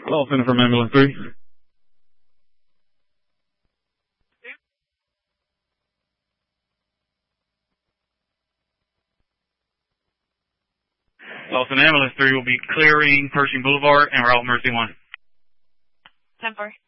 Call center from ambulance 3. Lawson Ambulance 3 will be clearing Pershing Boulevard and Route Mercy 1. 10-4.